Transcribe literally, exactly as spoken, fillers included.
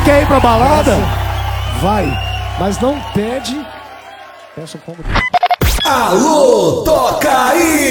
quer ir pra balada? Vai, mas não pede. Peça um combo. Alô, toca aí!